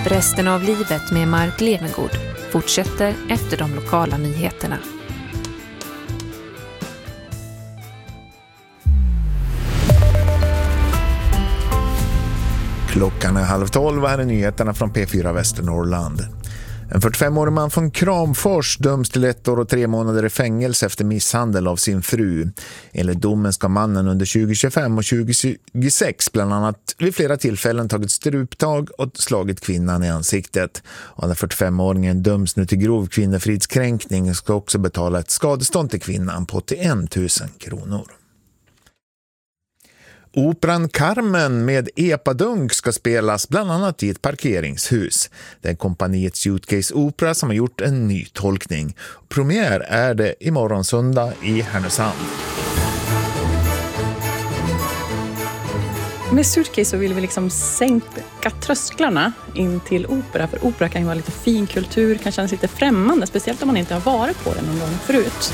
Resten av livet med Mark Levengood fortsätter efter de lokala nyheterna. Klockan är 11:30 och här är nyheterna från P4 Västernorrland. En 45-årig man från Kramfors döms till 1 år och 3 månader i fängelse efter misshandel av sin fru. Enligt domen ska mannen under 2025 och 2026 bland annat vid flera tillfällen tagit struptag och slagit kvinnan i ansiktet. Och den 45-åringen döms nu till grov kvinnofridskränkning och ska också betala ett skadestånd till kvinnan på 81 000 kronor. Operan Carmen med epadunk ska spelas bland annat i ett parkeringshus. Det är kompaniet Suitcase Opera som har gjort en ny tolkning. Premiär är det imorgon söndag i Härnösand. Med Suitcase så vill vi liksom sänka trösklarna in till opera. För opera kan ju vara lite fin kultur, kan kännas lite främmande. Speciellt om man inte har varit på den någon gång förut.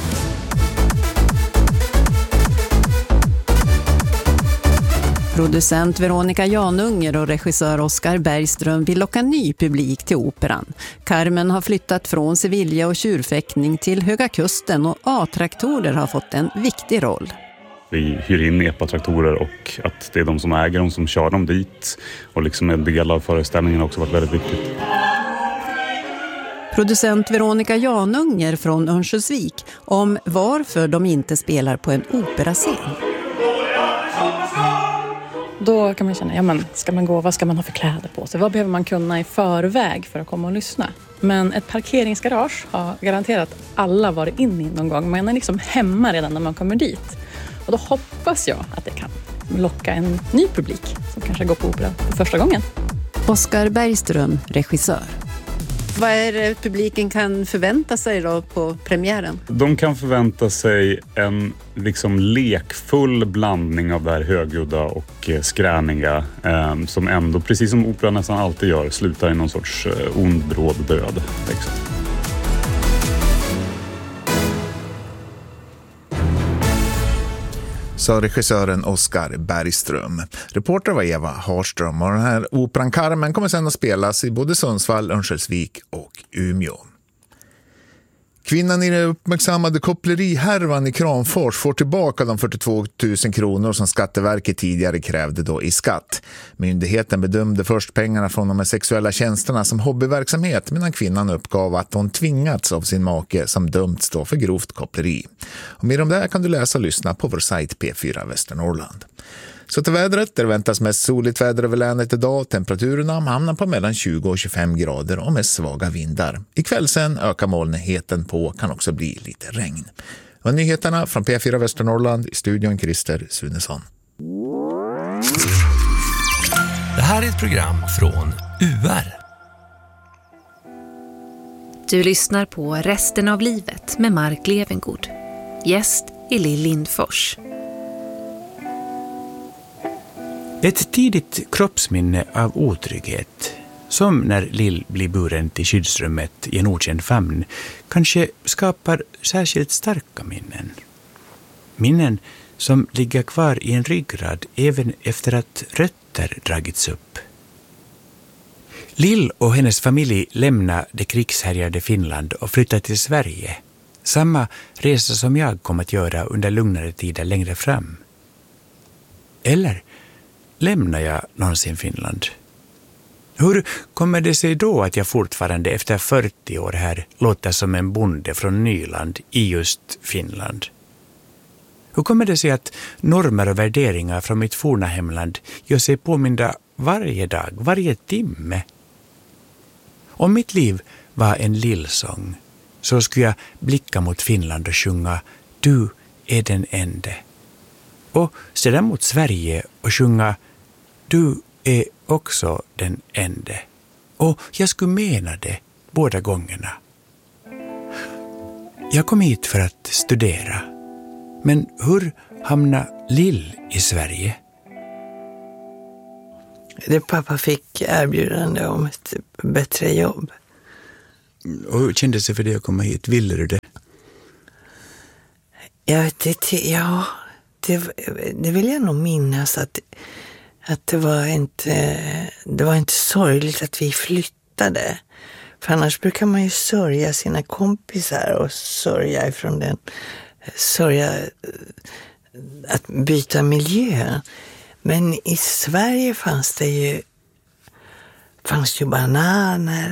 Producent Veronica Janunger och regissör Oskar Bergström vill locka ny publik till operan. Carmen har flyttat från Sevilla och tjurfäktning till Höga Kusten och A-traktorer har fått en viktig roll. Vi hyr in epatraktorer och att det är de som äger dem som kör dem dit. Och liksom en del av föreställningen har också varit väldigt viktigt. Producent Veronica Janunger från Örnsköldsvik om varför de inte spelar på en operascen. Då kan man känna, ja men ska man gå, vad ska man ha för kläder på sig? Vad behöver man kunna i förväg för att komma och lyssna? Men ett parkeringsgarage har garanterat alla varit in i någon gång. Man är liksom hemma redan när man kommer dit. Och då hoppas jag att det kan locka en ny publik som kanske går på opera för första gången. Oskar Bergström, regissör. Vad är det publiken kan förvänta sig då på premiären? De kan förvänta sig en liksom lekfull blandning av det här högljudda och skräniga som ändå, precis som operan nästan alltid gör, slutar i någon sorts ond bråd död. Liksom. Sa regissören Oskar Bergström. Reporter var Eva Harström och den här operan Carmen kommer sedan att spelas i både Sundsvall, Örnsköldsvik och Umeå. Kvinnan i den uppmärksammade kopplerihärvan i Kramfors får tillbaka de 42 000 kronor som Skatteverket tidigare krävde då i skatt. Myndigheten bedömde först pengarna från de sexuella tjänsterna som hobbyverksamhet medan kvinnan uppgav att hon tvingats av sin make som dömts då för grovt koppleri. Och mer om det här kan du läsa och lyssna på vår sajt P4 Västernorrland. Så till vädret, det väntas mest soligt väder över länet idag. Temperaturerna hamnar på mellan 20 och 25 grader och med svaga vindar. Ikväll sen ökar molnigheten på, kan också bli lite regn. Och nyheterna från P4 Västernorrland i studion Christer Sunesson. Det här är ett program från UR. Du lyssnar på Resten av livet med Mark Levengood. Gäst är Lill Lindfors. Ett tidigt kroppsminne av otrygghet, som när Lill blir buren till skyddsrummet i en okänd famn, kanske skapar särskilt starka minnen. Minnen som ligger kvar i en ryggrad även efter att rötter dragits upp. Lill och hennes familj lämnade det krigshärjade Finland och flyttade till Sverige. Samma resa som jag kom att göra under lugnare tider längre fram. Eller lämnar jag någonsin Finland? Hur kommer det sig då att jag fortfarande efter 40 år här låter som en bonde från Nyland i just Finland? Hur kommer det sig att normer och värderingar från mitt forna hemland gör sig påminda varje dag, varje timme? Om mitt liv var en lillsång så skulle jag blicka mot Finland och sjunga Du är den ende. Och sedan mot Sverige och sjunga Du är också den ende. Och jag skulle mena det båda gångerna. Jag kom hit för att studera. Men hur hamnade Lill i Sverige? Pappa fick erbjudande om ett bättre jobb. Och hur kändes det för dig att komma hit? Ville du det? Jag vet inte, ja, det vill jag nog minnas att det var inte sorgligt att vi flyttade. För annars brukar man ju sörja sina kompisar och sörja att byta miljö. Men i Sverige fanns ju bananer.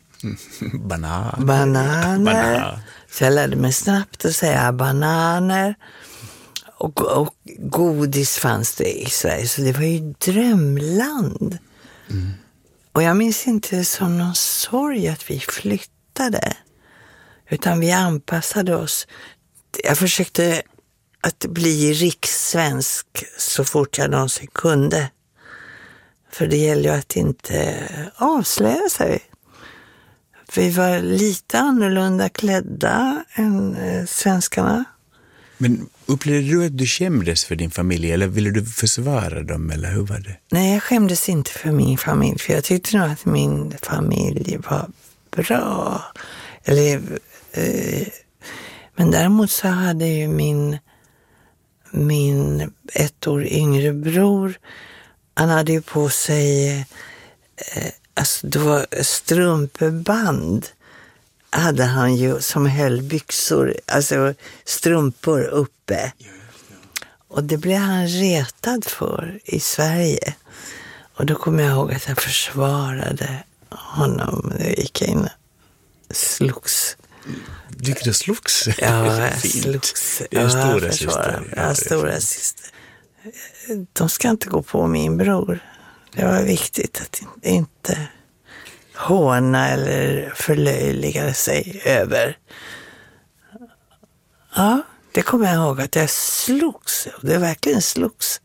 Bananer. Så jag lärde mig snabbt att säga bananer. Och godis fanns det i Sverige. Så det var ju drömland. Mm. Och jag minns inte som någon sorg att vi flyttade. Utan vi anpassade oss. Jag försökte att bli rikssvensk så fort jag någonsin kunde. För det gäller ju att inte avslöja sig. Vi var lite annorlunda klädda än svenskarna. Men upplevde du att du skämdes för din familj eller ville du försvara dem eller hur var det? Nej, jag skämdes inte för min familj för jag tyckte nog att min familj var bra. Men däremot så hade ju min 1 år yngre bror, han hade ju på sig det var strumpeband hade han ju som höll byxor, alltså strumpor uppe. Och det blev han retad för i Sverige. Och då kommer jag ihåg att jag försvarade honom. Jag gick in och slogs. Du gick och slogs? Ja, jag slogs. Det är en stora syster. Ja, stora syster. De ska inte gå på min bror. Det var viktigt att inte håna eller förlöjliga sig över. Ja, det kommer jag ihåg att jag slogs. Det verkligen slogs.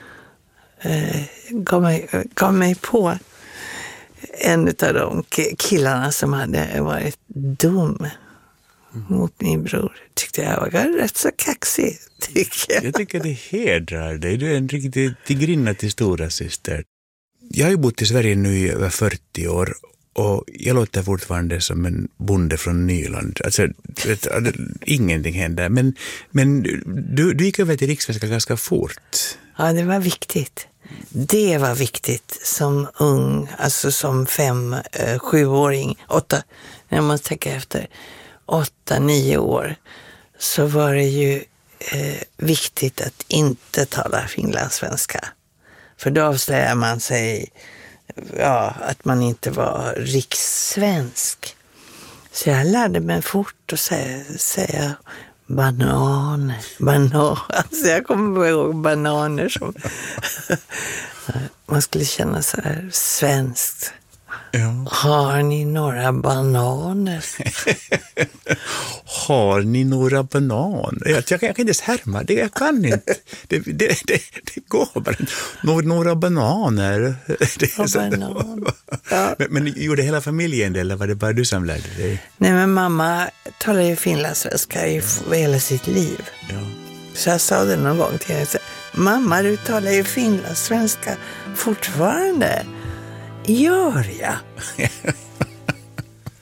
Gav mig på en av de killarna som hade varit dum mot min bror. Tyckte jag var rätt så kaxig, tycker jag. Jag tycker det hedrar dig. Du är en riktig tigrinna till stora syster. Jag har ju bott i Sverige nu i över 40 år och jag låter fortfarande som en bonde från Nyland. Alltså, ingenting händer. Men du gick över till rikssvenska ganska fort. Ja, det var viktigt. Det var viktigt som ung, alltså som 5-7-åring, 8, när man tänker efter, 8-9 år, så var det ju viktigt att inte tala finlandssvenska. För då avslöjar man sig att man inte var rikssvensk. Så jag lärde mig fort att säga bananer. Alltså jag kommer ihåg bananer som man skulle känna så här svenskt. Ja. Har ni några bananer? Har ni några bananer? Jag kan inte ens härma det. Jag kan inte. Det går bara inte. Några bananer. Ja. Men gjorde hela familjen det eller var det bara du som lärde dig? Nej, men mamma talar ju finlandssvenska i hela sitt liv. Ja. Så jag sa det någon gång till henne. Mamma, du talar ju finlandssvenska fortfarande. Gör jag?